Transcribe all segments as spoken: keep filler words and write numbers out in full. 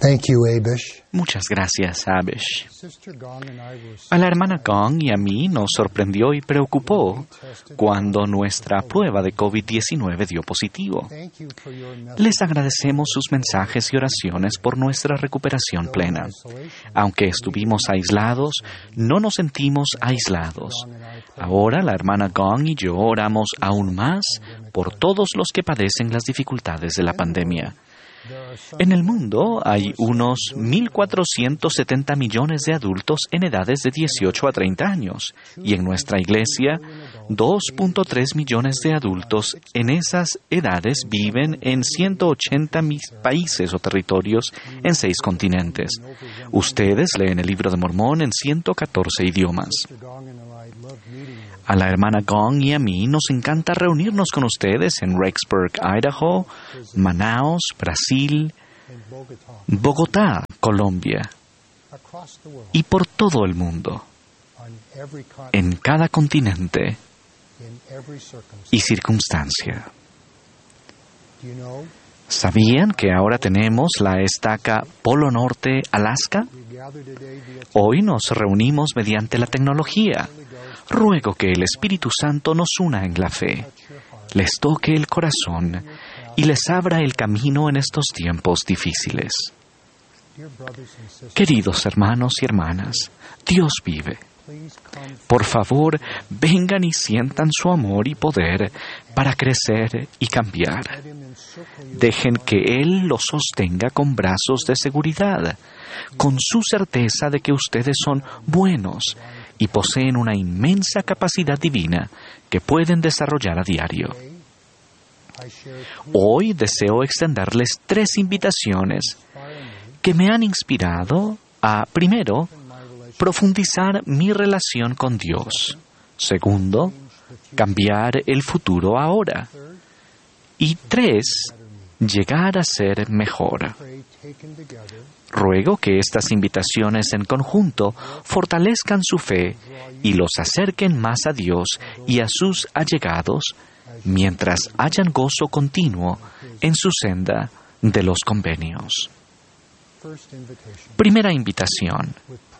Thank you, Abish. Muchas gracias, Abish. A la hermana Gong y a mí nos sorprendió y preocupó cuando nuestra prueba de COVID diecinueve dio positivo. Les agradecemos sus mensajes y oraciones por nuestra recuperación plena. Aunque estuvimos aislados, no nos sentimos aislados. Ahora la hermana Gong y yo oramos aún más por todos los que padecen las dificultades de la pandemia. En el mundo hay unos mil cuatrocientos setenta millones de adultos en edades de dieciocho a treinta años y en nuestra iglesia dos punto tres millones de adultos en esas edades viven en ciento ochenta países o territorios en seis continentes. Ustedes leen el Libro de Mormón en ciento catorce idiomas. A la hermana Gong y a mí nos encanta reunirnos con ustedes en Rexburg, Idaho, Manaus, Brasil, Bogotá, Colombia, y por todo el mundo, en cada continente y circunstancia. ¿Sabían que ahora tenemos la estaca Polo Norte, Alaska? Hoy nos reunimos mediante la tecnología. Ruego que el Espíritu Santo nos una en la fe, les toque el corazón y les abra el camino en estos tiempos difíciles. Queridos hermanos y hermanas, Dios vive. Por favor, vengan y sientan su amor y poder para crecer y cambiar. Dejen que Él los sostenga con brazos de seguridad, con su certeza de que ustedes son buenos y poseen una inmensa capacidad divina que pueden desarrollar a diario. Hoy deseo extenderles tres invitaciones que me han inspirado a, primero, profundizar mi relación con Dios. Segundo, cambiar el futuro ahora. Y tres, llegar a ser mejor. Ruego que estas invitaciones en conjunto fortalezcan su fe y los acerquen más a Dios y a sus allegados, mientras hayan gozo continuo en su senda de los convenios. Primera invitación.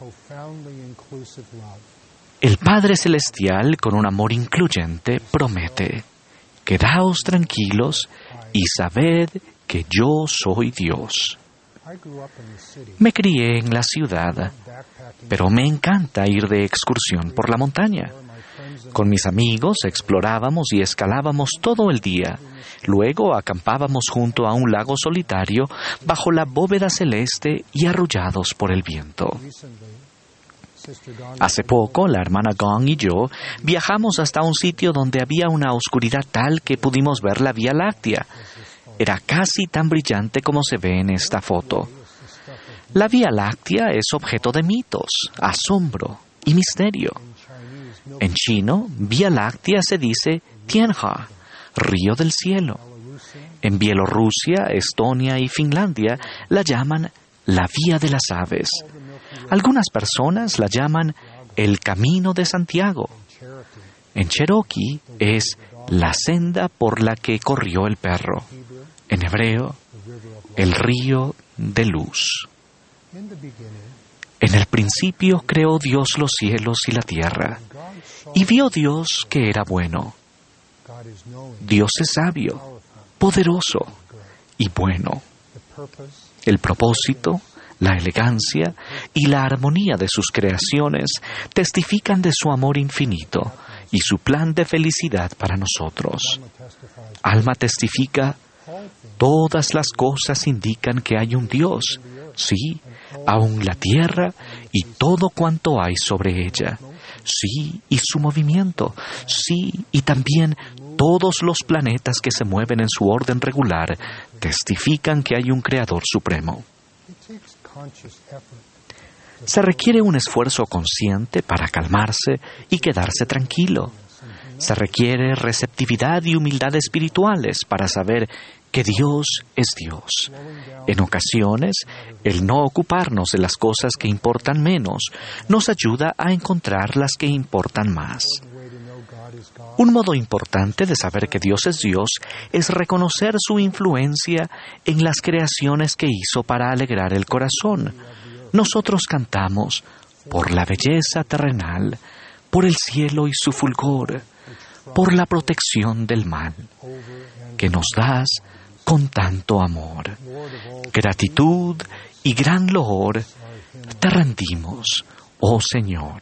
El Padre Celestial, con un amor incluyente, promete: quedaos tranquilos y sabed que yo soy Dios. Me crié en la ciudad, pero me encanta ir de excursión por la montaña. Con mis amigos explorábamos y escalábamos todo el día. Luego acampábamos junto a un lago solitario bajo la bóveda celeste y arrullados por el viento. Hace poco, la hermana Gong y yo viajamos hasta un sitio donde había una oscuridad tal que pudimos ver la Vía Láctea. Era casi tan brillante como se ve en esta foto. La Vía Láctea es objeto de mitos, asombro y misterio. En chino, Vía Láctea se dice Tianha, río del cielo. En Bielorrusia, Estonia y Finlandia la llaman la Vía de las Aves. Algunas personas la llaman el Camino de Santiago. En Cherokee es la senda por la que corrió el perro. En hebreo, el río de luz. En el principio creó Dios los cielos y la tierra, y vio Dios que era bueno. Dios es sabio, poderoso y bueno. El propósito, la elegancia y la armonía de sus creaciones testifican de su amor infinito y su plan de felicidad para nosotros. Alma testifica: todas las cosas indican que hay un Dios, sí, aun la tierra y todo cuanto hay sobre ella, sí, y su movimiento, sí, y también todos los planetas que se mueven en su orden regular testifican que hay un Creador supremo. Se requiere un esfuerzo consciente para calmarse y quedarse tranquilo. Se requiere receptividad y humildad espirituales para saber que Dios es Dios. En ocasiones, el no ocuparnos de las cosas que importan menos nos ayuda a encontrar las que importan más. Un modo importante de saber que Dios es Dios es reconocer su influencia en las creaciones que hizo para alegrar el corazón. Nosotros cantamos por la belleza terrenal, por el cielo y su fulgor, por la protección del mal, que nos das con tanto amor. Gratitud y gran loor te rendimos, oh Señor.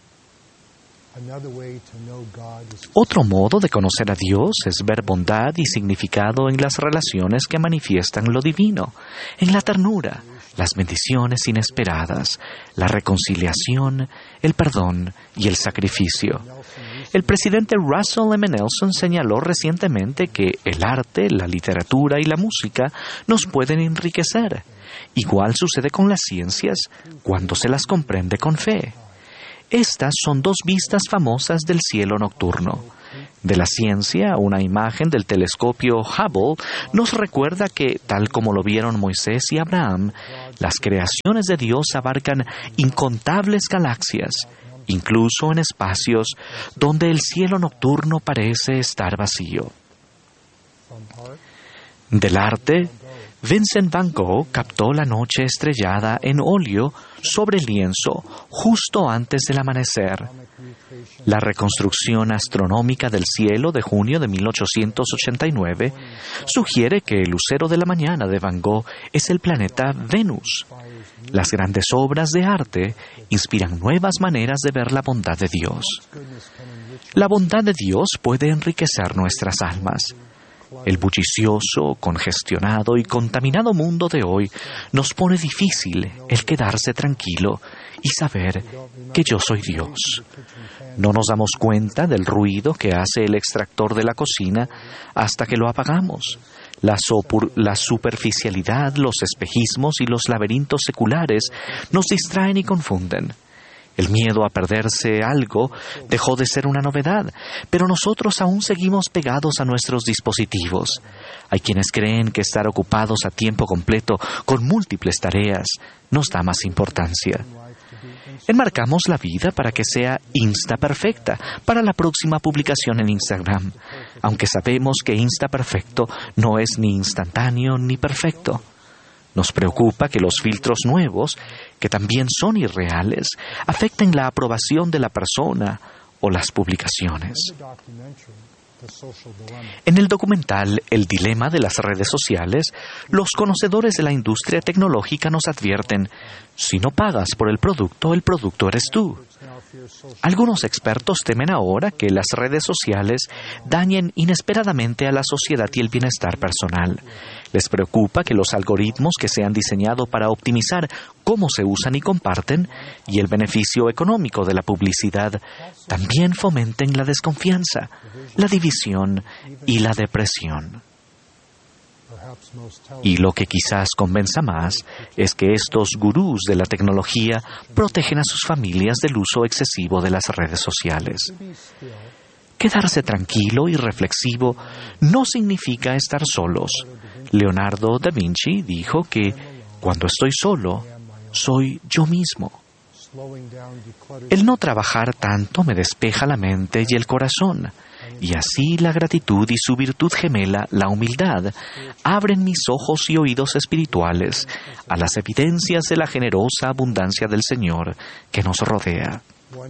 Otro modo de conocer a Dios es ver bondad y significado en las relaciones que manifiestan lo divino, en la ternura, las bendiciones inesperadas, la reconciliación, el perdón y el sacrificio. El presidente Russell M. Nelson señaló recientemente que el arte, la literatura y la música nos pueden enriquecer. Igual sucede con las ciencias cuando se las comprende con fe. Estas son dos vistas famosas del cielo nocturno. De la ciencia, una imagen del telescopio Hubble nos recuerda que, tal como lo vieron Moisés y Abraham, las creaciones de Dios abarcan incontables galaxias, incluso en espacios donde el cielo nocturno parece estar vacío. Del arte, Vincent van Gogh captó la noche estrellada en óleo sobre lienzo justo antes del amanecer. La reconstrucción astronómica del cielo de junio de mil ochocientos ochenta y nueve sugiere que el lucero de la mañana de Van Gogh es el planeta Venus. Las grandes obras de arte inspiran nuevas maneras de ver la bondad de Dios. La bondad de Dios puede enriquecer nuestras almas. El bullicioso, congestionado y contaminado mundo de hoy nos pone difícil el quedarse tranquilo y saber que yo soy Dios. No nos damos cuenta del ruido que hace el extractor de la cocina hasta que lo apagamos. La, sopur- la superficialidad, los espejismos y los laberintos seculares nos distraen y confunden. El miedo a perderse algo dejó de ser una novedad, pero nosotros aún seguimos pegados a nuestros dispositivos. Hay quienes creen que estar ocupados a tiempo completo con múltiples tareas nos da más importancia. Enmarcamos la vida para que sea insta perfecta para la próxima publicación en Instagram, aunque sabemos que insta perfecto no es ni instantáneo ni perfecto. Nos preocupa que los filtros nuevos, que también son irreales, afecten la aprobación de la persona o las publicaciones. En el documental El dilema de las redes sociales, los conocedores de la industria tecnológica nos advierten: si no pagas por el producto, el producto eres tú. Algunos expertos temen ahora que las redes sociales dañen inesperadamente a la sociedad y el bienestar personal. Les preocupa que los algoritmos que se han diseñado para optimizar cómo se usan y comparten y el beneficio económico de la publicidad también fomenten la desconfianza, la división y la depresión. Y lo que quizás convenza más es que estos gurús de la tecnología protegen a sus familias del uso excesivo de las redes sociales. Quedarse tranquilo y reflexivo no significa estar solos. Leonardo da Vinci dijo que cuando estoy solo, soy yo mismo. El no trabajar tanto me despeja la mente y el corazón, y así la gratitud y su virtud gemela, la humildad, abren mis ojos y oídos espirituales a las evidencias de la generosa abundancia del Señor que nos rodea.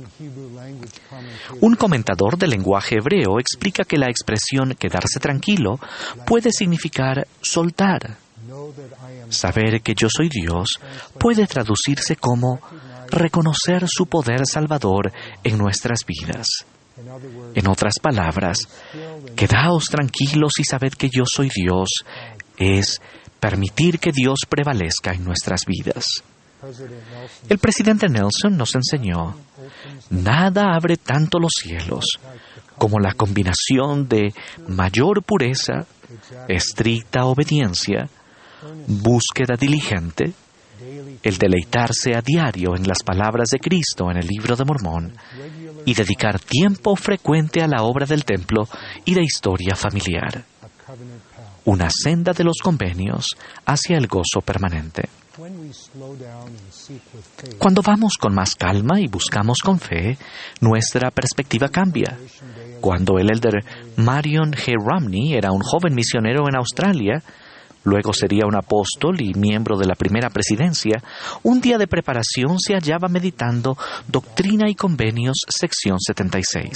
Un comentador del lenguaje hebreo explica que la expresión quedarse tranquilo puede significar soltar. Saber que yo soy Dios puede traducirse como reconocer su poder salvador en nuestras vidas. En otras palabras, quedaos tranquilos y sabed que yo soy Dios es permitir que Dios prevalezca en nuestras vidas. El presidente Nelson nos enseñó: nada abre tanto los cielos como la combinación de mayor pureza, estricta obediencia, búsqueda diligente, el deleitarse a diario en las palabras de Cristo en el Libro de Mormón y dedicar tiempo frecuente a la obra del templo y de historia familiar. Una senda de los convenios hacia el gozo permanente. Cuando vamos con más calma y buscamos con fe, nuestra perspectiva cambia. Cuando el elder Marion G. Romney era un joven misionero en Australia, luego sería un apóstol y miembro de la primera presidencia, un día de preparación se hallaba meditando Doctrina y Convenios, sección setenta y seis.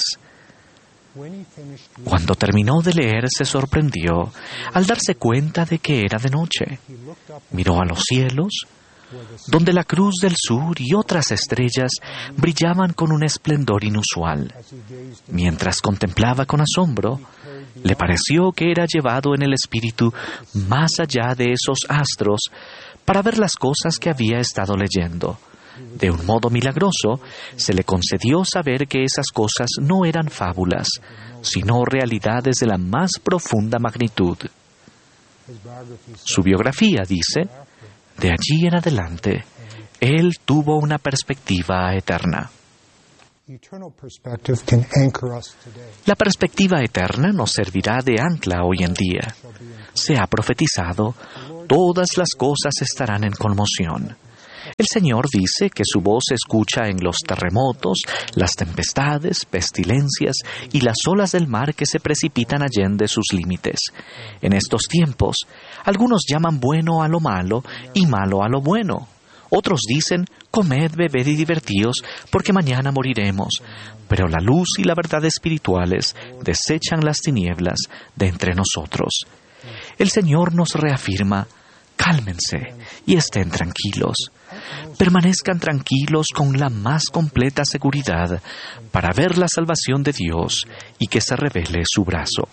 Cuando terminó de leer, se sorprendió al darse cuenta de que era de noche. Miró a los cielos, donde la cruz del sur y otras estrellas brillaban con un esplendor inusual. Mientras contemplaba con asombro, le pareció que era llevado en el espíritu más allá de esos astros para ver las cosas que había estado leyendo. De un modo milagroso, se le concedió saber que esas cosas no eran fábulas, sino realidades de la más profunda magnitud. Su biografía dice, de allí en adelante, él tuvo una perspectiva eterna. La perspectiva eterna nos servirá de ancla hoy en día. Se ha profetizado, todas las cosas estarán en conmoción. El Señor dice que su voz se escucha en los terremotos, las tempestades, pestilencias y las olas del mar que se precipitan allende sus límites. En estos tiempos, algunos llaman bueno a lo malo y malo a lo bueno. Otros dicen, comed, bebed y divertíos, porque mañana moriremos. Pero la luz y la verdad espirituales desechan las tinieblas de entre nosotros. El Señor nos reafirma, cálmense y estén tranquilos. Permanezcan tranquilos con la más completa seguridad para ver la salvación de Dios y que se revele su brazo.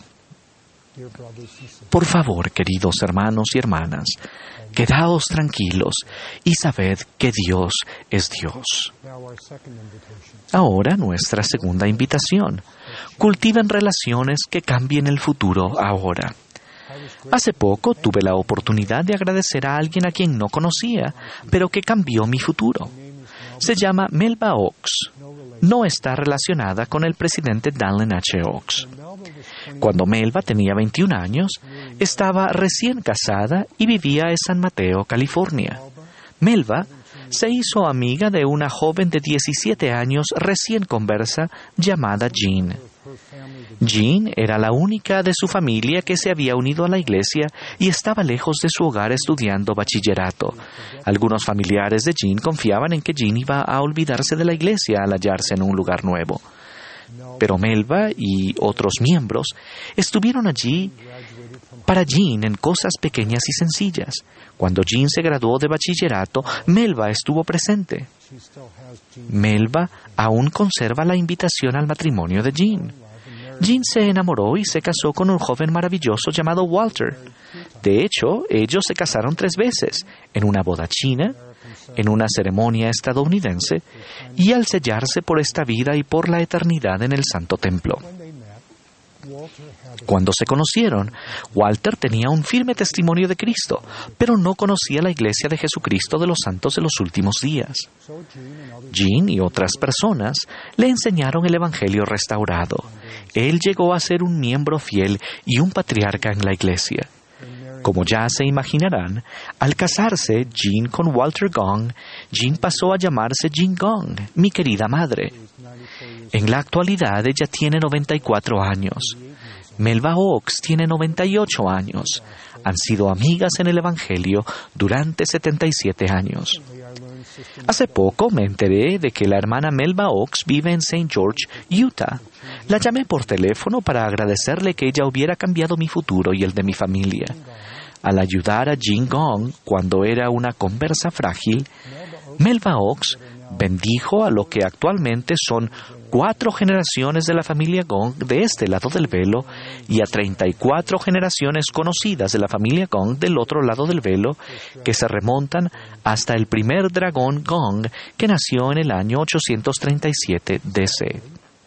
Por favor, queridos hermanos y hermanas, quedaos tranquilos y sabed que Dios es Dios. Ahora nuestra segunda invitación. Cultiven relaciones que cambien el futuro ahora. Hace poco tuve la oportunidad de agradecer a alguien a quien no conocía, pero que cambió mi futuro. Se llama Melba Oaks. No está relacionada con el presidente Dallin H. Oaks. Cuando Melba tenía veintiún años, estaba recién casada y vivía en San Mateo, California. Melba se hizo amiga de una joven de diecisiete años recién conversa llamada Jean. Jean era la única de su familia que se había unido a la iglesia y estaba lejos de su hogar estudiando bachillerato. Algunos familiares de Jean confiaban en que Jean iba a olvidarse de la iglesia al hallarse en un lugar nuevo. Pero Melba y otros miembros estuvieron allí para Jean en cosas pequeñas y sencillas. Cuando Jean se graduó de bachillerato, Melba estuvo presente. Melba aún conserva la invitación al matrimonio de Jean. Jean se enamoró y se casó con un joven maravilloso llamado Walter. De hecho, ellos se casaron tres veces, en una boda china, en una ceremonia estadounidense y al sellarse por esta vida y por la eternidad en el Santo Templo. Cuando se conocieron, Walter tenía un firme testimonio de Cristo, pero no conocía la Iglesia de Jesucristo de los Santos de los Últimos Días. Jean y otras personas le enseñaron el Evangelio restaurado. Él llegó a ser un miembro fiel y un patriarca en la Iglesia. Como ya se imaginarán, al casarse Jean con Walter Gong, Jean pasó a llamarse Jean Gong, mi querida madre. En la actualidad ella tiene noventa y cuatro años. Melba Oaks tiene noventa y ocho años. Han sido amigas en el Evangelio durante setenta y siete años. Hace poco me enteré de que la hermana Melba Oaks vive en Saint George, Utah. La llamé por teléfono para agradecerle que ella hubiera cambiado mi futuro y el de mi familia. Al ayudar a Jean Gong cuando era una conversa frágil, Melba Oaks bendijo a lo que actualmente son cuatro generaciones de la familia Gong de este lado del velo y a treinta y cuatro generaciones conocidas de la familia Gong del otro lado del velo, que se remontan hasta el primer dragón Gong que nació en el año ochocientos treinta y siete D C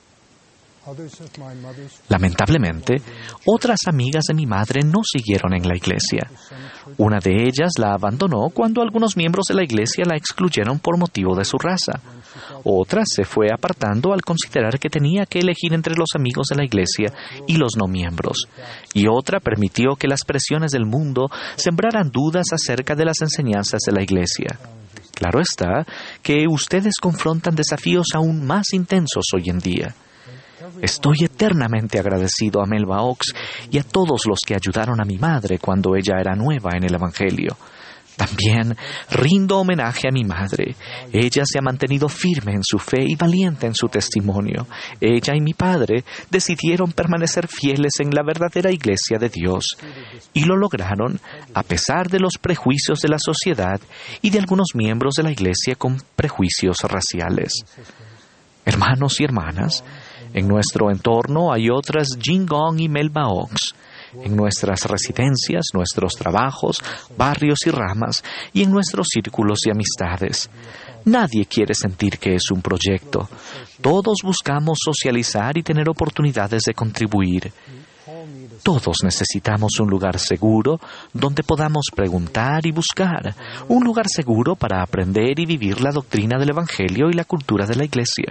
Lamentablemente, otras amigas de mi madre no siguieron en la iglesia. Una de ellas la abandonó cuando algunos miembros de la iglesia la excluyeron por motivo de su raza. Otra se fue apartando al considerar que tenía que elegir entre los amigos de la iglesia y los no miembros. Y otra permitió que las presiones del mundo sembraran dudas acerca de las enseñanzas de la iglesia. Claro está que ustedes confrontan desafíos aún más intensos hoy en día. Estoy eternamente agradecido a Melba Oaks y a todos los que ayudaron a mi madre cuando ella era nueva en el Evangelio. También rindo homenaje a mi madre. Ella se ha mantenido firme en su fe y valiente en su testimonio. Ella y mi padre decidieron permanecer fieles en la verdadera iglesia de Dios. Y lo lograron a pesar de los prejuicios de la sociedad y de algunos miembros de la iglesia con prejuicios raciales. Hermanos y hermanas, en nuestro entorno hay otras Jin Gong y Melba Oaks. En nuestras residencias, nuestros trabajos, barrios y ramas, y en nuestros círculos de amistades. Nadie quiere sentir que es un proyecto. Todos buscamos socializar y tener oportunidades de contribuir. Todos necesitamos un lugar seguro donde podamos preguntar y buscar, un lugar seguro para aprender y vivir la doctrina del Evangelio y la cultura de la Iglesia.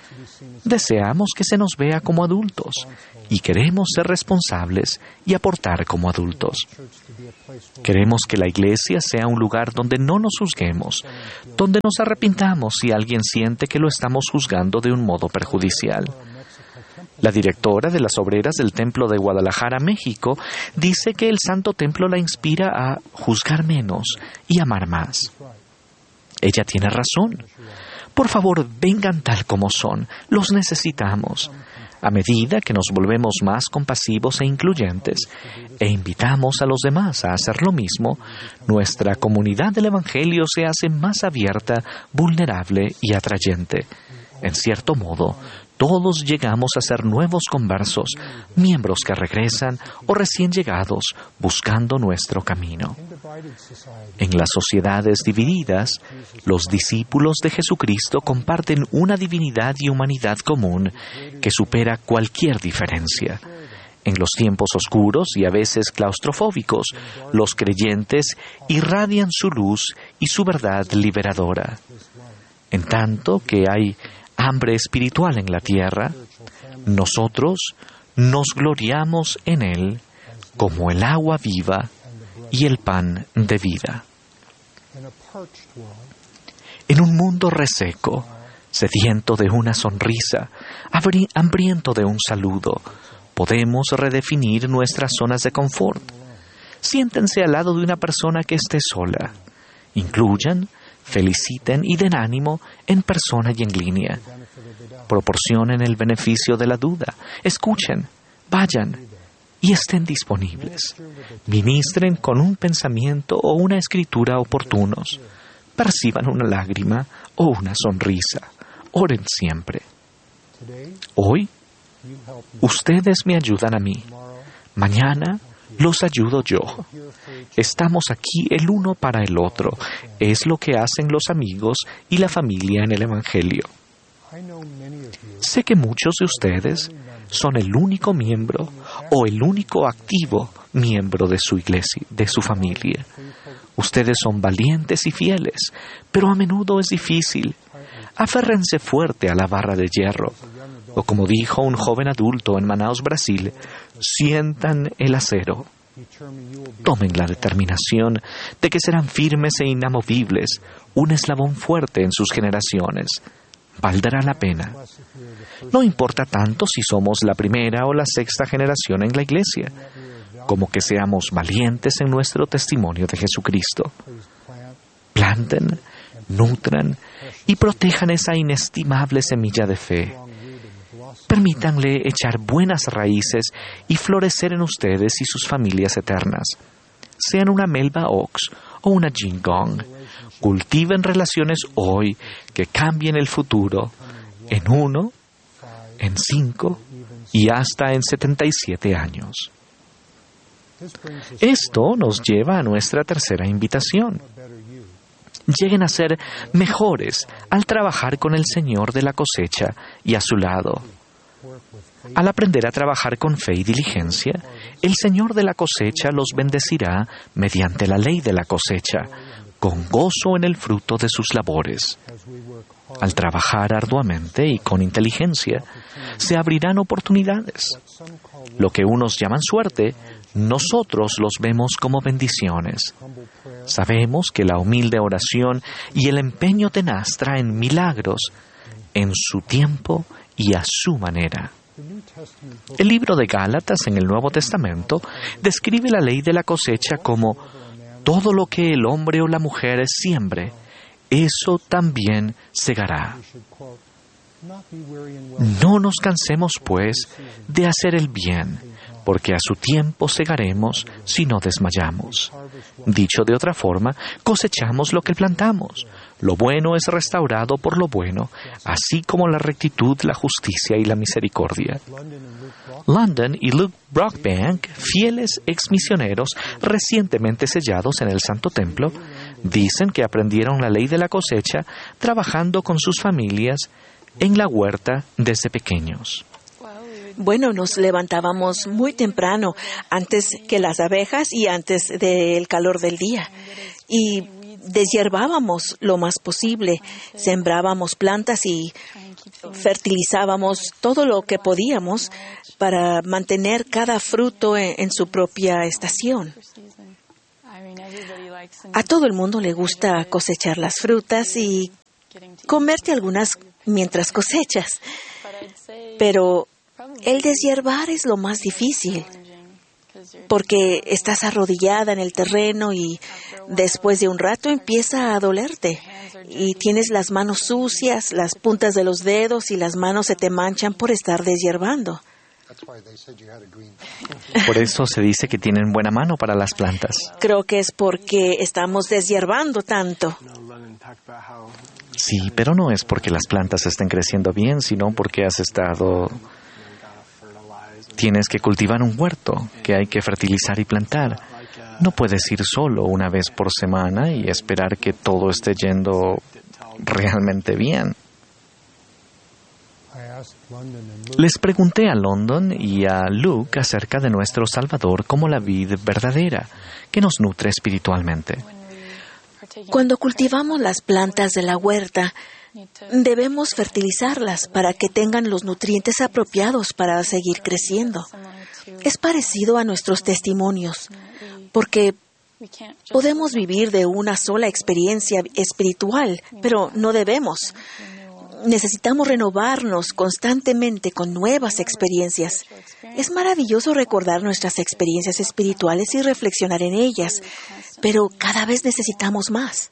Deseamos que se nos vea como adultos y queremos ser responsables y aportar como adultos. Queremos que la Iglesia sea un lugar donde no nos juzguemos, donde nos arrepintamos si alguien siente que lo estamos juzgando de un modo perjudicial. La directora de las obreras del Templo de Guadalajara, México, dice que el Santo Templo la inspira a juzgar menos y amar más. Ella tiene razón. Por favor, vengan tal como son. Los necesitamos. A medida que nos volvemos más compasivos e incluyentes e invitamos a los demás a hacer lo mismo, nuestra comunidad del Evangelio se hace más abierta, vulnerable y atrayente. En cierto modo, todos llegamos a ser nuevos conversos, miembros que regresan o recién llegados buscando nuestro camino. En las sociedades divididas, los discípulos de Jesucristo comparten una divinidad y humanidad común que supera cualquier diferencia. En los tiempos oscuros y a veces claustrofóbicos, los creyentes irradian su luz y su verdad liberadora. En tanto que hay hambre espiritual en la tierra, nosotros nos gloriamos en Él como el agua viva y el pan de vida. En un mundo reseco, sediento de una sonrisa, hambriento de un saludo, podemos redefinir nuestras zonas de confort. Siéntense al lado de una persona que esté sola. Incluyan, feliciten y den ánimo en persona y en línea. Proporcionen el beneficio de la duda. Escuchen, vayan y estén disponibles. Ministren con un pensamiento o una escritura oportunos. Perciban una lágrima o una sonrisa. Oren siempre. Hoy, ustedes me ayudan a mí. Mañana, los ayudo yo. Estamos aquí el uno para el otro. Es lo que hacen los amigos y la familia en el Evangelio. Sé que muchos de ustedes son el único miembro o el único activo miembro de su iglesia, de su familia. Ustedes son valientes y fieles, pero a menudo es difícil. Aférrense fuerte a la barra de hierro. O como dijo un joven adulto en Manaus, Brasil, sientan el acero. Tomen la determinación de que serán firmes e inamovibles, un eslabón fuerte en sus generaciones. Valdrá la pena. No importa tanto si somos la primera o la sexta generación en la iglesia, como que seamos valientes en nuestro testimonio de Jesucristo. Planten, nutran y protejan esa inestimable semilla de fe. Permítanle echar buenas raíces y florecer en ustedes y sus familias eternas. Sean una Melba Oaks o una Jin Gong. Cultiven relaciones hoy que cambien el futuro en uno, en cinco y hasta en setenta y siete años. Esto nos lleva a nuestra tercera invitación. Lleguen a ser mejores al trabajar con el Señor de la cosecha y a su lado. Al aprender a trabajar con fe y diligencia, el Señor de la cosecha los bendecirá mediante la ley de la cosecha, con gozo en el fruto de sus labores. Al trabajar arduamente y con inteligencia, se abrirán oportunidades. Lo que unos llaman suerte, nosotros los vemos como bendiciones. Sabemos que la humilde oración y el empeño tenaz traen milagros en su tiempo y a su manera. El libro de Gálatas en el Nuevo Testamento describe la ley de la cosecha como todo lo que el hombre o la mujer siembre, eso también segará. No nos cansemos, pues, de hacer el bien, porque a su tiempo segaremos si no desmayamos. Dicho de otra forma, cosechamos lo que plantamos. Lo bueno es restaurado por lo bueno, así como la rectitud, la justicia y la misericordia. London y Luke Brockbank, fieles exmisioneros recientemente sellados en el Santo Templo, dicen que aprendieron la ley de la cosecha trabajando con sus familias en la huerta desde pequeños. Bueno, nos levantábamos muy temprano, antes que las abejas y antes del calor del día. Y deshiervábamos lo más posible, sembrábamos plantas y fertilizábamos todo lo que podíamos para mantener cada fruto en, en su propia estación. A todo el mundo le gusta cosechar las frutas y comerte algunas mientras cosechas, pero el deshiervar es lo más difícil, porque estás arrodillada en el terreno y después de un rato empieza a dolerte y tienes las manos sucias, las puntas de los dedos y las manos se te manchan por estar deshiervando. Por eso se dice que tienen buena mano para las plantas. Creo que es porque estamos deshiervando tanto. Sí, pero no es porque las plantas estén creciendo bien, sino porque has estado... Tienes que cultivar un huerto que hay que fertilizar y plantar. No puedes ir solo una vez por semana y esperar que todo esté yendo realmente bien. Les pregunté a London y a Luke acerca de nuestro Salvador como la vid verdadera, que nos nutre espiritualmente. Cuando cultivamos las plantas de la huerta, debemos fertilizarlas para que tengan los nutrientes apropiados para seguir creciendo. Es parecido a nuestros testimonios, porque podemos vivir de una sola experiencia espiritual, pero no debemos. Necesitamos renovarnos constantemente con nuevas experiencias. Es maravilloso recordar nuestras experiencias espirituales y reflexionar en ellas, pero cada vez necesitamos más.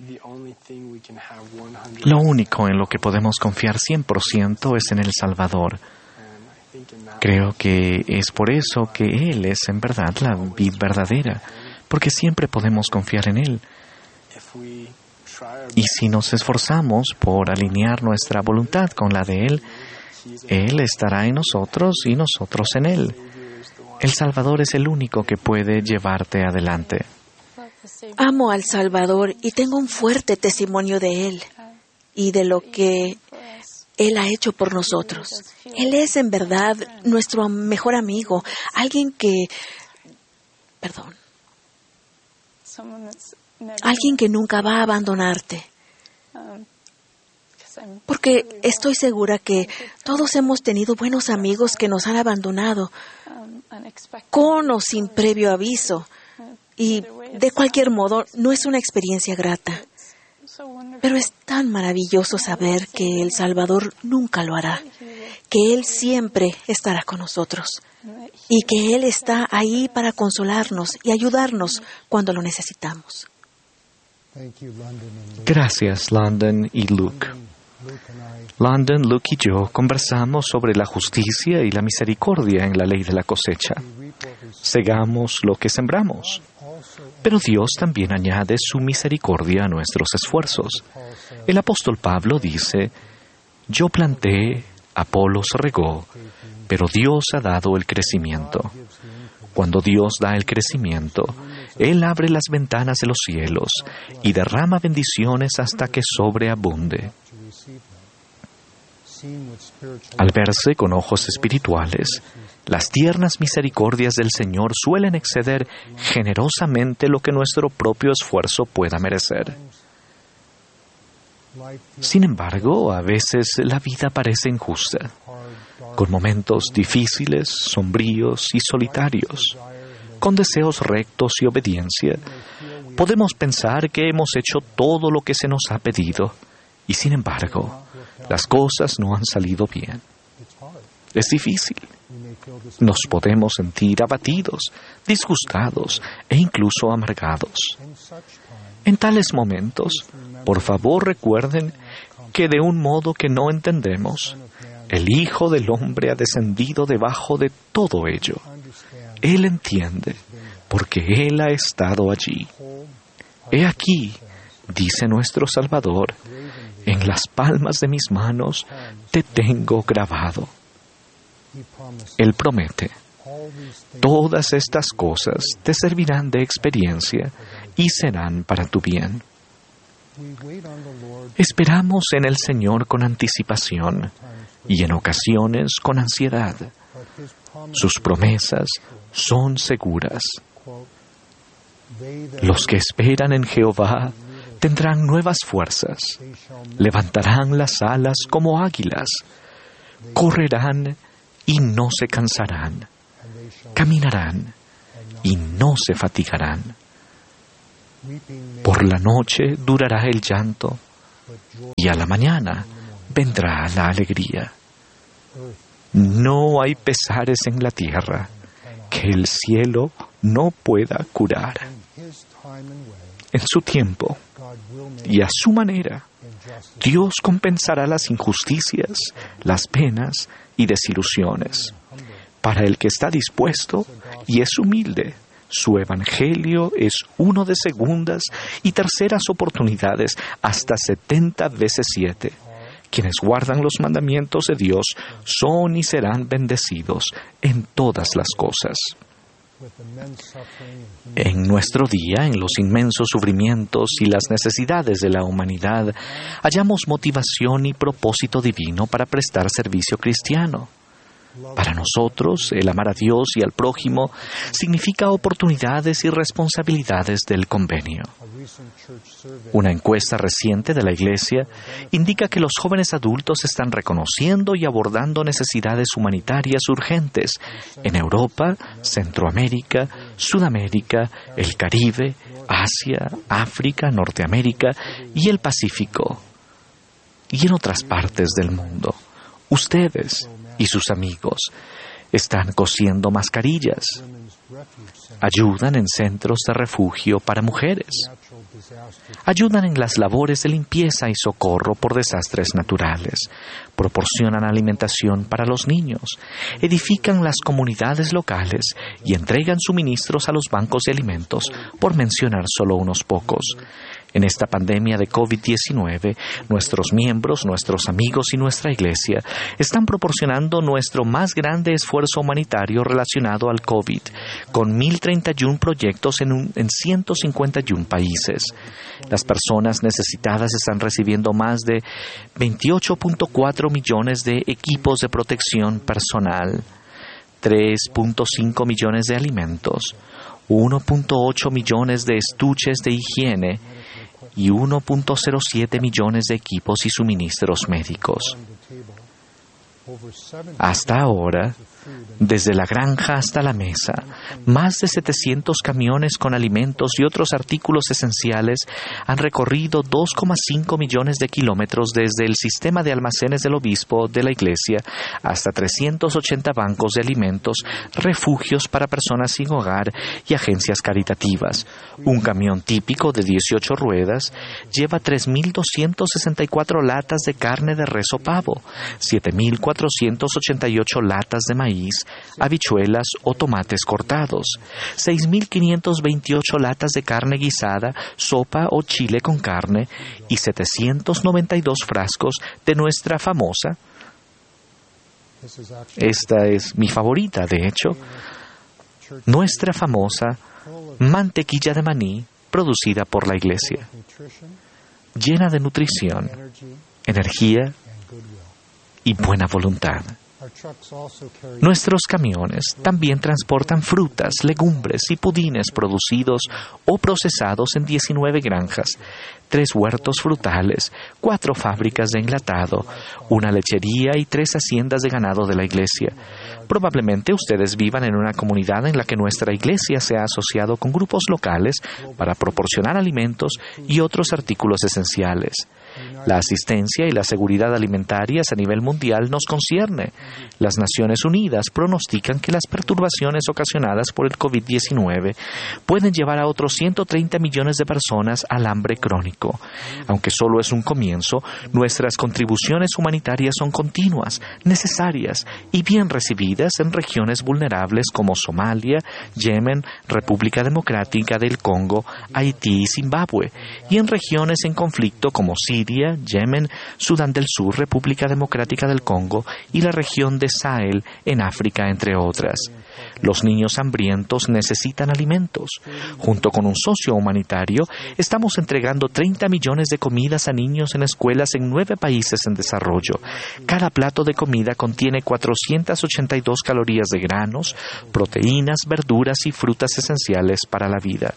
Lo único en lo que podemos confiar cien por ciento es en el Salvador. Creo que es por eso que Él es en verdad la vid verdadera, porque siempre podemos confiar en Él. Y si nos esforzamos por alinear nuestra voluntad con la de Él, Él estará en nosotros y nosotros en Él. El Salvador es el único que puede llevarte adelante. Amo al Salvador y tengo un fuerte testimonio de Él y de lo que Él ha hecho por nosotros. Él es en verdad nuestro mejor amigo, alguien que... Perdón. Alguien que nunca va a abandonarte. Porque estoy segura que todos hemos tenido buenos amigos que nos han abandonado, con o sin previo aviso. Y de cualquier modo, no es una experiencia grata. Pero es tan maravilloso saber que el Salvador nunca lo hará, que Él siempre estará con nosotros y que Él está ahí para consolarnos y ayudarnos cuando lo necesitamos. Gracias, London y Luke. London, Luke y yo conversamos sobre la justicia y la misericordia en la ley de la cosecha. Segamos lo que sembramos. Pero Dios también añade su misericordia a nuestros esfuerzos. El apóstol Pablo dice, yo planté, Apolos regó, pero Dios ha dado el crecimiento. Cuando Dios da el crecimiento, Él abre las ventanas de los cielos y derrama bendiciones hasta que sobreabunde. Al verse con ojos espirituales, Las tiernas misericordias del Señor suelen exceder generosamente lo que nuestro propio esfuerzo pueda merecer. Sin embargo, a veces la vida parece injusta, con momentos difíciles, sombríos y solitarios. Con deseos rectos y obediencia, podemos pensar que hemos hecho todo lo que se nos ha pedido, y sin embargo, las cosas no han salido bien. Es difícil. Nos podemos sentir abatidos, disgustados e incluso amargados. En tales momentos, por favor recuerden que de un modo que no entendemos, el Hijo del Hombre ha descendido debajo de todo ello. Él entiende, porque Él ha estado allí. He aquí, dice nuestro Salvador, en las palmas de mis manos te tengo grabado. Él promete, todas estas cosas te servirán de experiencia y serán para tu bien. Esperamos en el Señor con anticipación y en ocasiones con ansiedad. Sus promesas son seguras. Los que esperan en Jehová tendrán nuevas fuerzas, levantarán las alas como águilas, correrán y no se cansarán, caminarán y no se fatigarán. Por la noche durará el llanto y a la mañana vendrá la alegría. No hay pesares en la tierra que el cielo no pueda curar. En su tiempo y a su manera, Dios compensará las injusticias, las penas y desilusiones. Para el que está dispuesto y es humilde, su evangelio es uno de segundas y terceras oportunidades hasta setenta veces siete. Quienes guardan los mandamientos de Dios son y serán bendecidos en todas las cosas. En nuestro día, en los inmensos sufrimientos y las necesidades de la humanidad, hallamos motivación y propósito divino para prestar servicio cristiano. Para nosotros, el amar a Dios y al prójimo significa oportunidades y responsabilidades del convenio. Una encuesta reciente de la Iglesia indica que los jóvenes adultos están reconociendo y abordando necesidades humanitarias urgentes en Europa, Centroamérica, Sudamérica, el Caribe, Asia, África, Norteamérica y el Pacífico, y en otras partes del mundo. Ustedes y sus amigos están cosiendo mascarillas, ayudan en centros de refugio para mujeres, ayudan en las labores de limpieza y socorro por desastres naturales, proporcionan alimentación para los niños, edifican las comunidades locales y entregan suministros a los bancos de alimentos, por mencionar solo unos pocos. En esta pandemia de COVID diecinueve, nuestros miembros, nuestros amigos y nuestra Iglesia están proporcionando nuestro más grande esfuerzo humanitario relacionado al COVID, con mil treinta y uno proyectos en, un, en ciento cincuenta y uno países. Las personas necesitadas están recibiendo más de veintiocho punto cuatro millones de equipos de protección personal, tres punto cinco millones de alimentos, uno punto ocho millones de estuches de higiene y uno punto cero siete millones de equipos y suministros médicos. Hasta ahora, desde la granja hasta la mesa, más de setecientos camiones con alimentos y otros artículos esenciales han recorrido dos coma cinco millones de kilómetros desde el sistema de almacenes del obispo de la Iglesia hasta trescientos ochenta bancos de alimentos, refugios para personas sin hogar y agencias caritativas. Un camión típico de dieciocho ruedas lleva tres mil doscientas sesenta y cuatro latas de carne de res o pavo, siete mil cuatrocientas ochenta y ocho latas de maíz, habichuelas o tomates cortados, seis mil quinientas veintiocho latas de carne guisada, sopa o chile con carne y setecientos noventa y dos frascos de nuestra famosa, esta es mi favorita de hecho, nuestra famosa mantequilla de maní producida por la Iglesia, llena de nutrición, energía y buena voluntad. Nuestros camiones también transportan frutas, legumbres y pudines producidos o procesados en diecinueve granjas, tres huertos frutales, cuatro fábricas de enlatado, una lechería y tres haciendas de ganado de la iglesia. Probablemente ustedes vivan en una comunidad en la que nuestra iglesia se ha asociado con grupos locales para proporcionar alimentos y otros artículos esenciales. La asistencia y la seguridad alimentarias a nivel mundial nos concierne. Las Naciones Unidas pronostican que las perturbaciones ocasionadas por el COVID diecinueve pueden llevar a otros ciento treinta millones de personas al hambre crónico. Aunque solo es un comienzo, nuestras contribuciones humanitarias son continuas, necesarias y bien recibidas en regiones vulnerables como Somalia, Yemen, República Democrática del Congo, Haití y Zimbabue, y en regiones en conflicto como Siria, Yemen, Sudán del Sur, República Democrática del Congo y la región de Sahel en África, entre otras. Los niños hambrientos necesitan alimentos. Junto con un socio humanitario, estamos entregando treinta millones de comidas a niños en escuelas en nueve países en desarrollo. Cada plato de comida contiene cuatrocientas ochenta y dos calorías de granos, proteínas, verduras y frutas esenciales para la vida.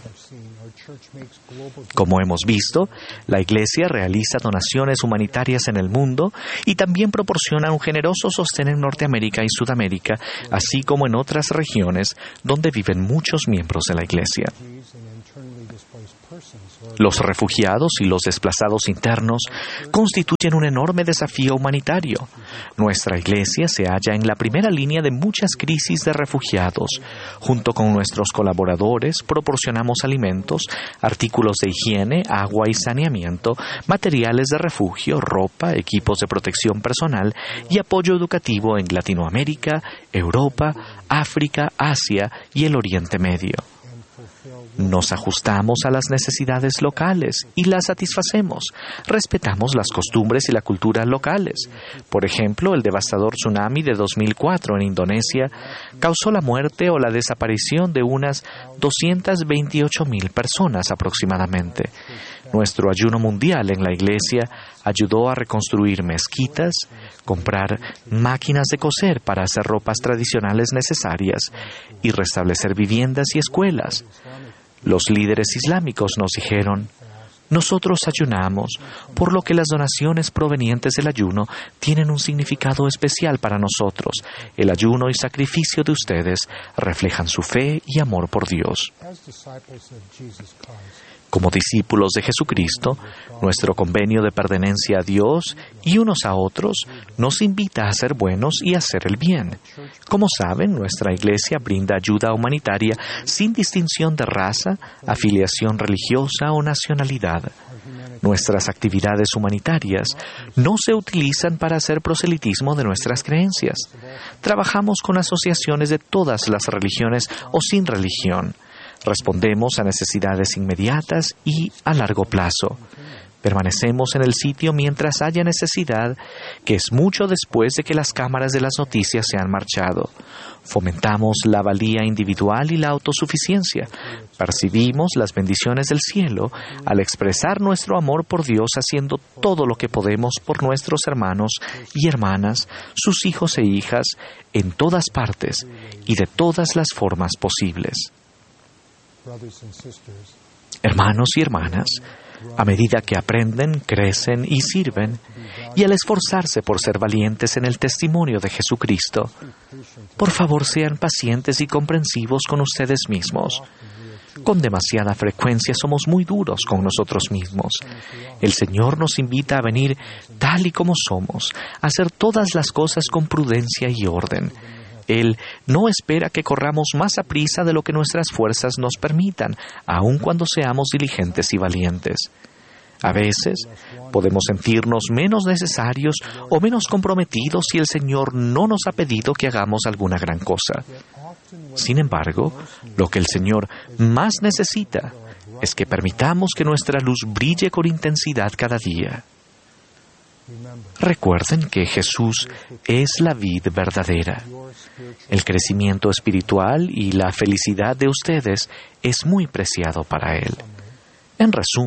Como hemos visto, la Iglesia realiza donaciones humanitarias en el mundo y también proporciona un generoso sostén en Norteamérica y Sudamérica, así como en otras regiones donde viven muchos miembros de la Iglesia. Los refugiados y los desplazados internos constituyen un enorme desafío humanitario. Nuestra Iglesia se halla en la primera línea de muchas crisis de refugiados. Junto con nuestros colaboradores, proporcionamos alimentos, artículos de higiene, agua y saneamiento, materiales de refugio, ropa, equipos de protección personal y apoyo educativo en Latinoamérica, Europa, África, Asia y el Oriente Medio. Nos ajustamos a las necesidades locales y las satisfacemos. Respetamos las costumbres y la cultura locales. Por ejemplo, el devastador tsunami de dos mil cuatro en Indonesia causó la muerte o la desaparición de unas doscientas veintiocho mil personas aproximadamente. Nuestro ayuno mundial en la iglesia ayudó a reconstruir mezquitas, comprar máquinas de coser para hacer ropas tradicionales necesarias y restablecer viviendas y escuelas. Los líderes islámicos nos dijeron: nosotros ayunamos, por lo que las donaciones provenientes del ayuno tienen un significado especial para nosotros. El ayuno y sacrificio de ustedes reflejan su fe y amor por Dios. Como discípulos de Jesucristo, nuestro convenio de pertenencia a Dios y unos a otros nos invita a ser buenos y a hacer el bien. Como saben, nuestra iglesia brinda ayuda humanitaria sin distinción de raza, afiliación religiosa o nacionalidad. Nuestras actividades humanitarias no se utilizan para hacer proselitismo de nuestras creencias. Trabajamos con asociaciones de todas las religiones o sin religión. Respondemos a necesidades inmediatas y a largo plazo. Permanecemos en el sitio mientras haya necesidad, que es mucho después de que las cámaras de las noticias se han marchado. Fomentamos la valía individual y la autosuficiencia. Percibimos las bendiciones del cielo al expresar nuestro amor por Dios haciendo todo lo que podemos por nuestros hermanos y hermanas, sus hijos e hijas, en todas partes y de todas las formas posibles. Hermanos y hermanas, a medida que aprenden, crecen y sirven, y al esforzarse por ser valientes en el testimonio de Jesucristo, por favor sean pacientes y comprensivos con ustedes mismos. Con demasiada frecuencia somos muy duros con nosotros mismos. El Señor nos invita a venir tal y como somos, a hacer todas las cosas con prudencia y orden. Él no espera que corramos más a prisa de lo que nuestras fuerzas nos permitan, aun cuando seamos diligentes y valientes. A veces podemos sentirnos menos necesarios o menos comprometidos si el Señor no nos ha pedido que hagamos alguna gran cosa. Sin embargo, lo que el Señor más necesita es que permitamos que nuestra luz brille con intensidad cada día. Recuerden que Jesús es la vid verdadera. El crecimiento espiritual y la felicidad de ustedes es muy preciado para Él. En resumen,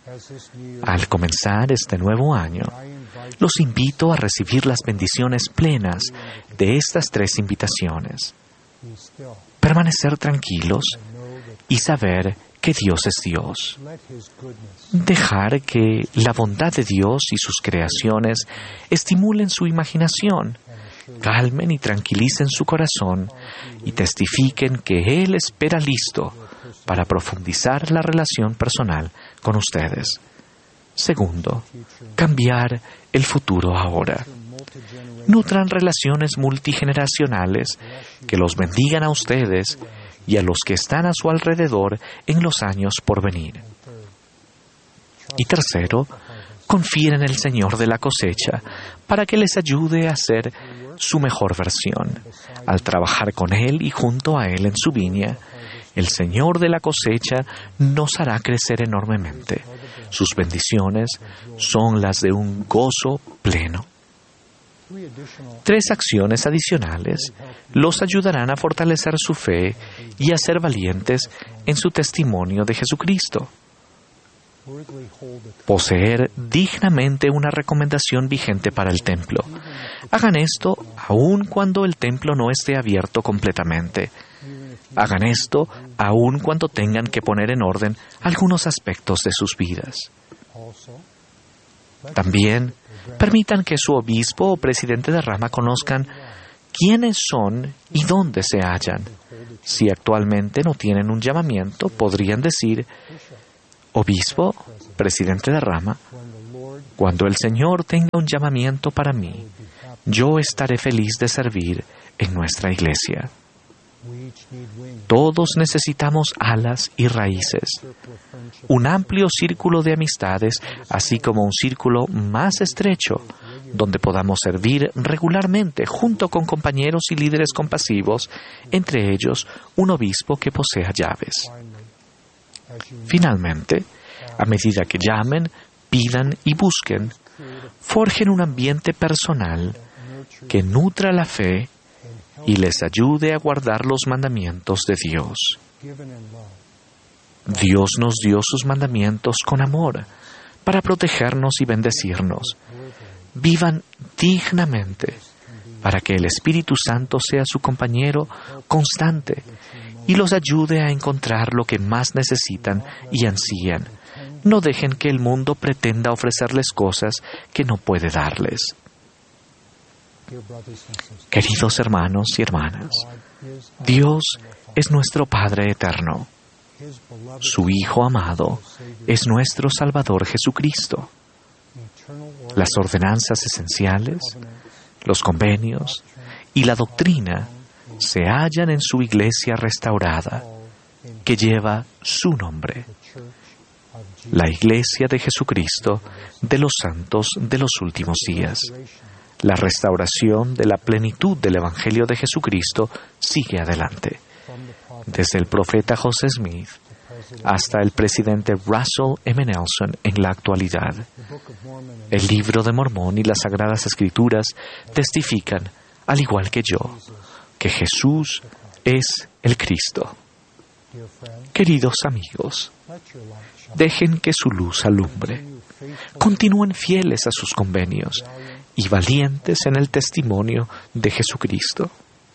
Al comenzar este nuevo año, los invito a recibir las bendiciones plenas de estas tres invitaciones. Permanecer tranquilos y saber que Dios es Dios. Dejar que la bondad de Dios y sus creaciones estimulen su imaginación, calmen y tranquilicen su corazón y testifiquen que Él espera listo para profundizar la relación personal con ustedes. Segundo, cambiar el futuro ahora. Nutran relaciones multigeneracionales que los bendigan a ustedes y a los que están a su alrededor en los años por venir. Y tercero, confíen en el Señor de la cosecha para que les ayude a ser su mejor versión. Al trabajar con Él y junto a Él en su viña, el Señor de la cosecha nos hará crecer enormemente. Sus bendiciones son las de un gozo pleno. Tres acciones adicionales los ayudarán a fortalecer su fe y a ser valientes en su testimonio de Jesucristo. Poseer dignamente una recomendación vigente para el templo. Hagan esto aun cuando el templo no esté abierto completamente. Hagan esto aun cuando tengan que poner en orden algunos aspectos de sus vidas. También permitan que su obispo o presidente de rama conozcan quiénes son y dónde se hallan. Si actualmente no tienen un llamamiento, podrían decir: obispo, presidente de rama, cuando el Señor tenga un llamamiento para mí, yo estaré feliz de servir en nuestra iglesia. Todos necesitamos alas y raíces, un amplio círculo de amistades, así como un círculo más estrecho, donde podamos servir regularmente junto con compañeros y líderes compasivos, entre ellos un obispo que posea llaves. Finalmente, a medida que llamen, pidan y busquen, forjen un ambiente personal que nutra la fe y les ayude a guardar los mandamientos de Dios. Dios nos dio sus mandamientos con amor para protegernos y bendecirnos. Vivan dignamente para que el Espíritu Santo sea su compañero constante y los ayude a encontrar lo que más necesitan y ansían. No dejen que el mundo pretenda ofrecerles cosas que no puede darles. Queridos hermanos y hermanas, Dios es nuestro Padre eterno. Su Hijo amado es nuestro Salvador Jesucristo. Las ordenanzas esenciales, los convenios y la doctrina se hallan en su iglesia restaurada, que lleva su nombre, la Iglesia de Jesucristo de los santos de los últimos días. La restauración de la plenitud del Evangelio de Jesucristo sigue adelante. Desde el profeta José Smith hasta el presidente Russell M. Nelson en la actualidad. El libro de Mormón y las Sagradas Escrituras testifican, al igual que yo, que Jesús es el Cristo. Queridos amigos, dejen que su luz alumbre. Continúen fieles a sus convenios y valientes en el testimonio de Jesucristo.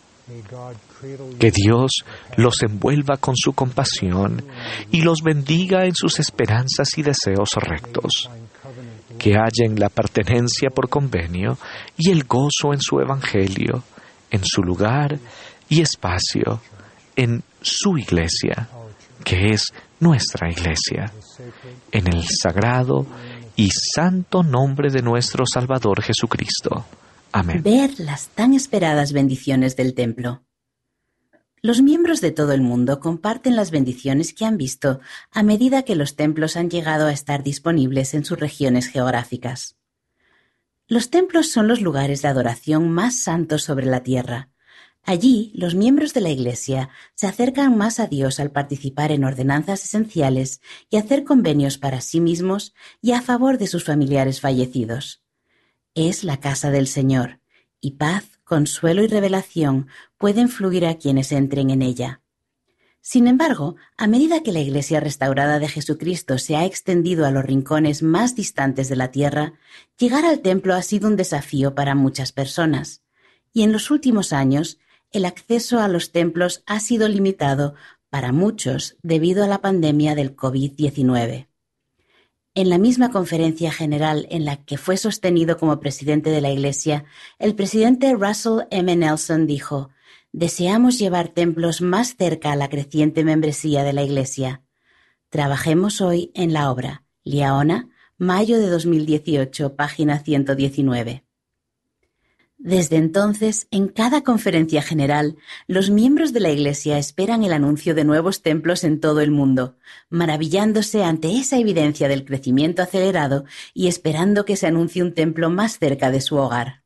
Que Dios los envuelva con su compasión y los bendiga en sus esperanzas y deseos rectos. Que hallen la pertenencia por convenio y el gozo en su evangelio, en su lugar y espacio, en su iglesia, que es nuestra iglesia, en el sagrado y santo nombre de nuestro Salvador Jesucristo. Amén. Ver las tan esperadas bendiciones del templo. Los miembros de todo el mundo comparten las bendiciones que han visto a medida que los templos han llegado a estar disponibles en sus regiones geográficas. Los templos son los lugares de adoración más santos sobre la tierra. Allí, los miembros de la Iglesia se acercan más a Dios al participar en ordenanzas esenciales y hacer convenios para sí mismos y a favor de sus familiares fallecidos. Es la casa del Señor, y paz, consuelo y revelación pueden fluir a quienes entren en ella. Sin embargo, a medida que la Iglesia restaurada de Jesucristo se ha extendido a los rincones más distantes de la tierra, llegar al templo ha sido un desafío para muchas personas. Y en los últimos años, el acceso a los templos ha sido limitado para muchos debido a la pandemia del COVID diecinueve. En la misma conferencia general en la que fue sostenido como presidente de la Iglesia, el presidente Russell M. Nelson dijo: «Deseamos llevar templos más cerca a la creciente membresía de la Iglesia. Trabajemos hoy en la obra». Liaona, mayo de dos mil dieciocho, página ciento diecinueve. Desde entonces, en cada conferencia general, los miembros de la Iglesia esperan el anuncio de nuevos templos en todo el mundo, maravillándose ante esa evidencia del crecimiento acelerado y esperando que se anuncie un templo más cerca de su hogar.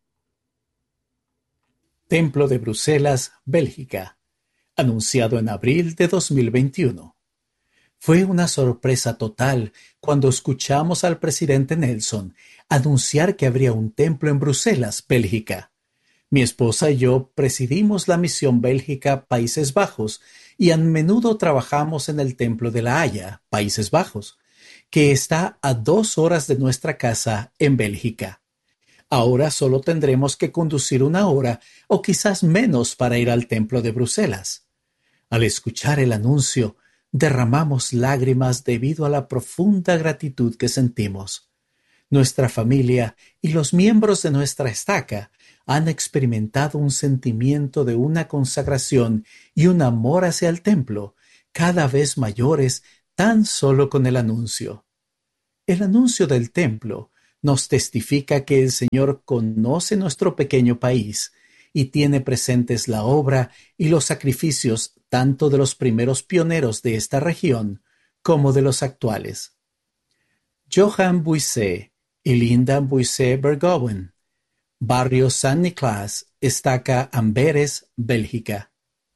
Templo de Bruselas, Bélgica, anunciado en abril de dos mil veintiuno. Fue una sorpresa total cuando escuchamos al presidente Nelson anunciar que habría un templo en Bruselas, Bélgica. Mi esposa y yo presidimos la misión Bélgica Países Bajos y a menudo trabajamos en el Templo de La Haya, Países Bajos, que está a dos horas de nuestra casa en Bélgica. Ahora solo tendremos que conducir una hora o quizás menos para ir al Templo de Bruselas. Al escuchar el anuncio, derramamos lágrimas debido a la profunda gratitud que sentimos. Nuestra familia y los miembros de nuestra estaca han experimentado un sentimiento de una consagración y un amor hacia el templo cada vez mayores tan solo con el anuncio. El anuncio del templo nos testifica que el Señor conoce nuestro pequeño país y tiene presentes la obra y los sacrificios tanto de los primeros pioneros de esta región como de los actuales. Johan Buissé y Linda Buissé-Bergouwen, Barrio San Nicolás, Estaca Amberes, Bélgica.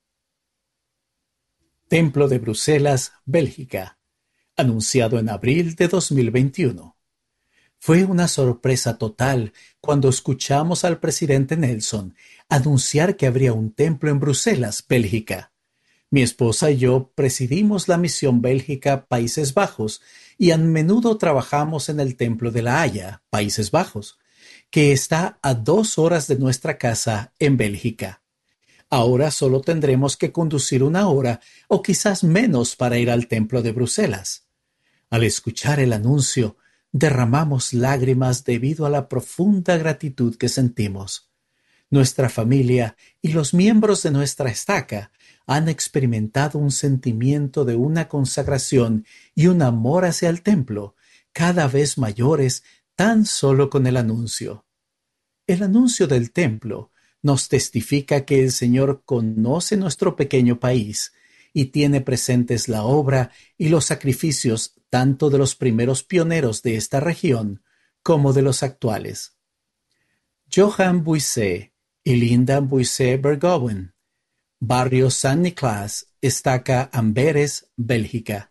Templo de Bruselas, Bélgica, anunciado en abril de dos mil veintiuno. Fue una sorpresa total cuando escuchamos al presidente Nelson anunciar que habría un templo en Bruselas, Bélgica. Mi esposa y yo presidimos la misión Bélgica Países Bajos y a menudo trabajamos en el Templo de La Haya, Países Bajos, que está a dos horas de nuestra casa en Bélgica. Ahora solo tendremos que conducir una hora o quizás menos para ir al Templo de Bruselas. Al escuchar el anuncio, derramamos lágrimas debido a la profunda gratitud que sentimos. Nuestra familia y los miembros de nuestra estaca han experimentado un sentimiento de una consagración y un amor hacia el templo cada vez mayores tan solo con el anuncio. El anuncio del templo nos testifica que el Señor conoce nuestro pequeño país y tiene presentes la obra y los sacrificios tanto de los primeros pioneros de esta región como de los actuales. Johan Buissé y Linda Buissé-Bergouwen, Barrio San Nicolás, Estaca Amberes, Bélgica.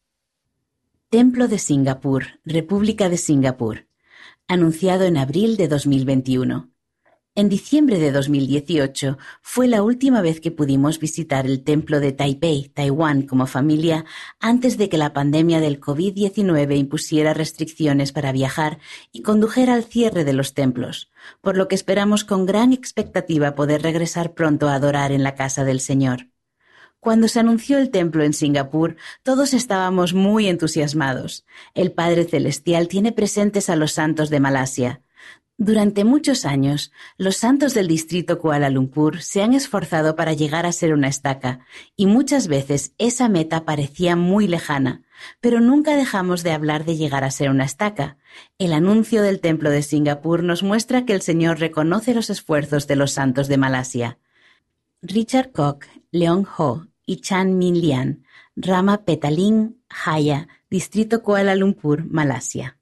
Templo de Singapur, República de Singapur, anunciado en abril de dos mil veintiuno. En diciembre de dos mil dieciocho fue la última vez que pudimos visitar el templo de Taipei, Taiwán, como familia, antes de que la pandemia del COVID diecinueve impusiera restricciones para viajar y condujera al cierre de los templos, por lo que esperamos con gran expectativa poder regresar pronto a adorar en la casa del Señor. Cuando se anunció el templo en Singapur, todos estábamos muy entusiasmados. El Padre Celestial tiene presentes a los santos de Malasia. Durante muchos años, los santos del distrito Kuala Lumpur se han esforzado para llegar a ser una estaca, y muchas veces esa meta parecía muy lejana, pero nunca dejamos de hablar de llegar a ser una estaca. El anuncio del templo de Singapur nos muestra que el Señor reconoce los esfuerzos de los santos de Malasia. Richard Koch, Leong Ho y Chan Min Lian, Rama Petaling, Jaya, distrito Kuala Lumpur, Malasia.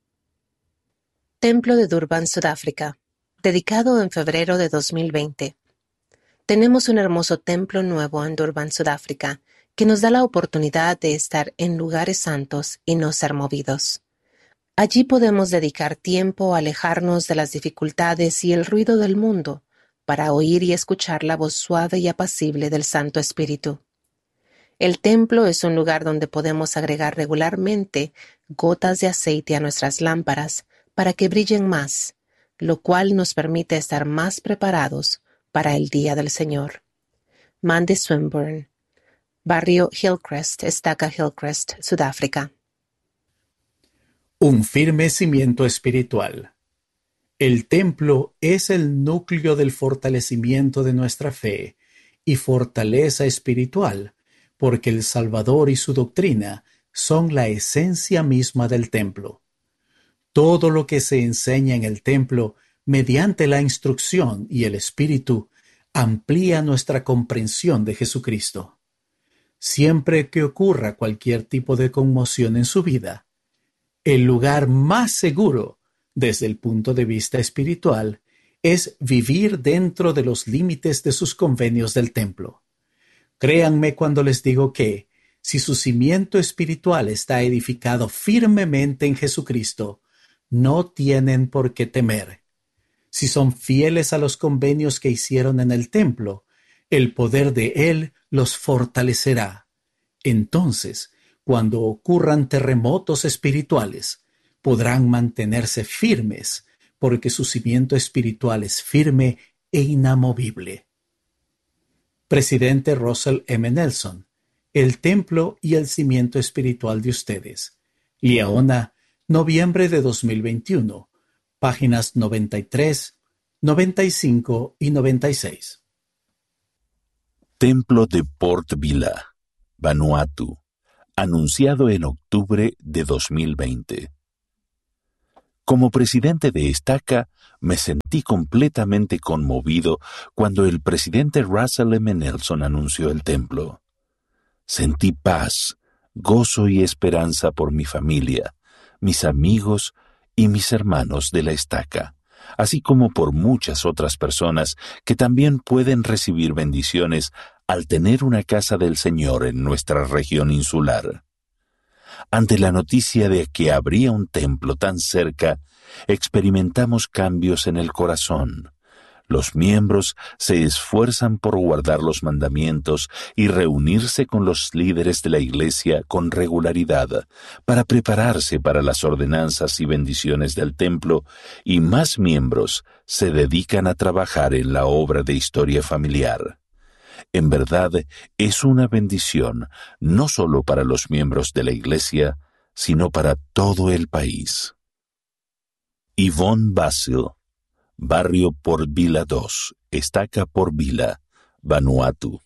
Templo de Durban, Sudáfrica, dedicado en febrero de dos mil veinte. Tenemos un hermoso templo nuevo en Durban, Sudáfrica, que nos da la oportunidad de estar en lugares santos y no ser movidos. Allí podemos dedicar tiempo a alejarnos de las dificultades y el ruido del mundo, para oír y escuchar la voz suave y apacible del Santo Espíritu. El templo es un lugar donde podemos agregar regularmente gotas de aceite a nuestras lámparas para que brillen más, lo cual nos permite estar más preparados para el día del Señor. Mandy Swinburne, Barrio Hillcrest, Estaca Hillcrest, Sudáfrica. Un firme cimiento espiritual. El templo es el núcleo del fortalecimiento de nuestra fe y fortaleza espiritual, porque el Salvador y su doctrina son la esencia misma del templo. Todo lo que se enseña en el templo, mediante la instrucción y el Espíritu, amplía nuestra comprensión de Jesucristo. Siempre que ocurra cualquier tipo de conmoción en su vida, el lugar más seguro, desde el punto de vista espiritual, es vivir dentro de los límites de sus convenios del templo. Créanme cuando les digo que, si su cimiento espiritual está edificado firmemente en Jesucristo, no tienen por qué temer. Si son fieles a los convenios que hicieron en el templo, el poder de Él los fortalecerá. Entonces, cuando ocurran terremotos espirituales, podrán mantenerse firmes, porque su cimiento espiritual es firme e inamovible. Presidente Russell M. Nelson, el templo y el cimiento espiritual de ustedes. Liaona, noviembre de dos mil veintiuno, páginas noventa y tres, noventa y cinco y noventa y seis. Templo de Port Vila, Vanuatu, anunciado en octubre de dos mil veinte. Como presidente de Estaca, me sentí completamente conmovido cuando el presidente Russell M. Nelson anunció el templo. Sentí paz, gozo y esperanza por mi familia, mis amigos y mis hermanos de la Estaca, así como por muchas otras personas que también pueden recibir bendiciones al tener una casa del Señor en nuestra región insular. Ante la noticia de que habría un templo tan cerca, experimentamos cambios en el corazón. Los miembros se esfuerzan por guardar los mandamientos y reunirse con los líderes de la Iglesia con regularidad para prepararse para las ordenanzas y bendiciones del templo, y más miembros se dedican a trabajar en la obra de historia familiar. En verdad, es una bendición, no solo para los miembros de la Iglesia, sino para todo el país. Yvonne Basil, Barrio Port Vila dos, Estaca Port Vila, Vanuatu.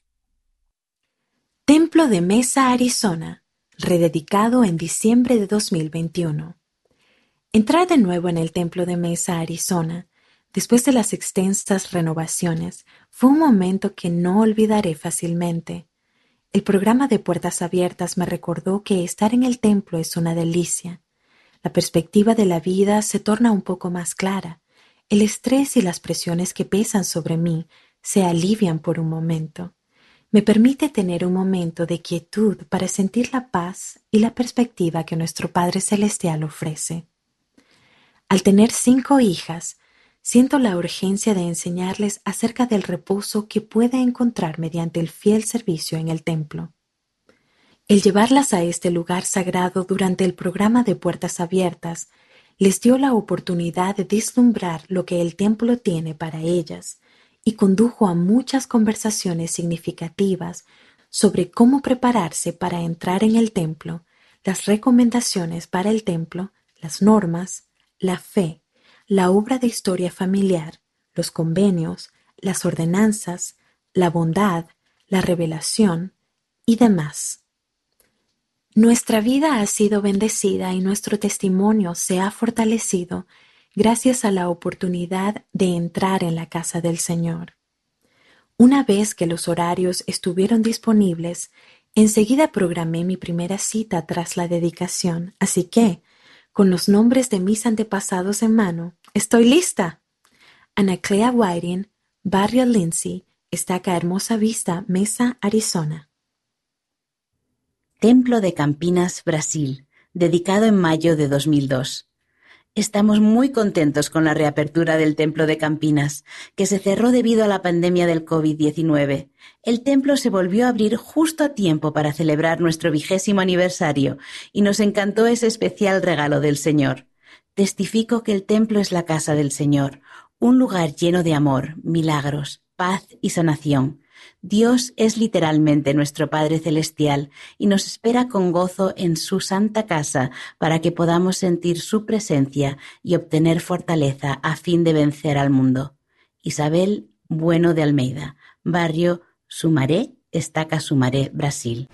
Templo de Mesa, Arizona, rededicado en diciembre de dos mil veintiuno. Entrar de nuevo en el Templo de Mesa, Arizona, después de las extensas renovaciones, fue un momento que no olvidaré fácilmente. El programa de Puertas Abiertas me recordó que estar en el templo es una delicia. La perspectiva de la vida se torna un poco más clara. El estrés y las presiones que pesan sobre mí se alivian por un momento. Me permite tener un momento de quietud para sentir la paz y la perspectiva que nuestro Padre Celestial ofrece. Al tener cinco hijas, siento la urgencia de enseñarles acerca del reposo que puede encontrar mediante el fiel servicio en el templo. El llevarlas a este lugar sagrado durante el programa de Puertas Abiertas les dio la oportunidad de vislumbrar lo que el templo tiene para ellas y condujo a muchas conversaciones significativas sobre cómo prepararse para entrar en el templo, las recomendaciones para el templo, las normas, la fe, la obra de historia familiar, los convenios, las ordenanzas, la bondad, la revelación y demás. Nuestra vida ha sido bendecida y nuestro testimonio se ha fortalecido gracias a la oportunidad de entrar en la casa del Señor. Una vez que los horarios estuvieron disponibles, enseguida programé mi primera cita tras la dedicación, así que, con los nombres de mis antepasados en mano, ¡estoy lista! Anaclea Whiting, Barrio Lindsay, Estaca Hermosa Vista, Mesa, Arizona. Templo de Campinas, Brasil, dedicado en mayo de dos mil dos. Estamos muy contentos con la reapertura del Templo de Campinas, que se cerró debido a la pandemia del COVID diecinueve. El templo se volvió a abrir justo a tiempo para celebrar nuestro vigésimo aniversario y nos encantó ese especial regalo del Señor. Testifico que el templo es la casa del Señor, un lugar lleno de amor, milagros, paz y sanación. Dios es literalmente nuestro Padre Celestial y nos espera con gozo en su santa casa para que podamos sentir su presencia y obtener fortaleza a fin de vencer al mundo. Isabel Bueno de Almeida, barrio Sumaré, Estaca Sumaré, Brasil.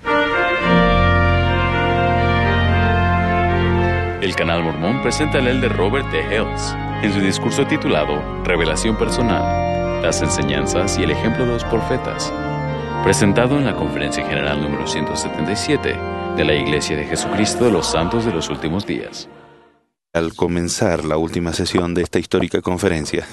El Canal Mormón presenta al elder Robert T. Hales en su discurso titulado Revelación Personal, las enseñanzas y el ejemplo de los profetas, presentado en la Conferencia General número ciento setenta y siete de la Iglesia de Jesucristo de los Santos de los Últimos Días. Al comenzar la última sesión de esta histórica conferencia,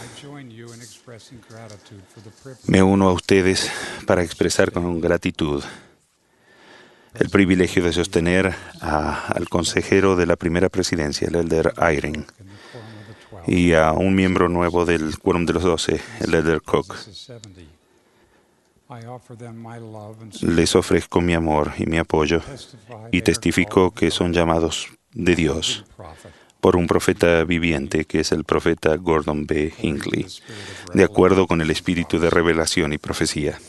me uno a ustedes para expresar con gratitud el privilegio de sostener a, al consejero de la primera presidencia, el elder Eyring, y a un miembro nuevo del Quórum de los Doce, el elder Cook. Les ofrezco mi amor y mi apoyo y testifico que son llamados de Dios por un profeta viviente que es el profeta Gordon B. Hinckley, de acuerdo con el espíritu de revelación y profecía.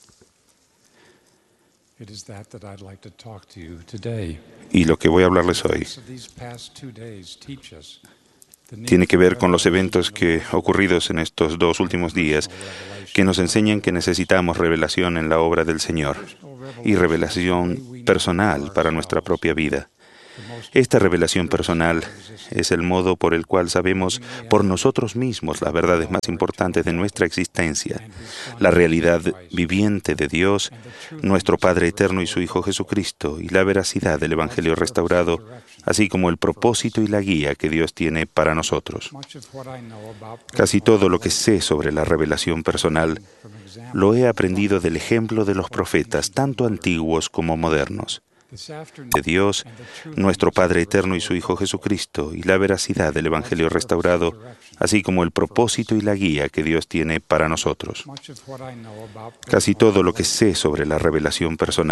Y lo que voy a hablarles hoy tiene que ver con los eventos que ocurridos en estos dos últimos días que nos enseñan que necesitamos revelación en la obra del Señor y revelación personal para nuestra propia vida. Esta revelación personal es el modo por el cual sabemos por nosotros mismos las verdades más importantes de nuestra existencia, la realidad viviente de Dios, nuestro Padre Eterno y su Hijo Jesucristo, y la veracidad del Evangelio restaurado, así como el propósito y la guía que Dios tiene para nosotros. Casi todo lo que sé sobre la revelación personal lo he aprendido del ejemplo de los profetas, tanto antiguos como modernos, de Dios, nuestro Padre Eterno y su Hijo Jesucristo, y la veracidad del Evangelio restaurado, así como el propósito y la guía que Dios tiene para nosotros. Casi todo lo que sé sobre la revelación personal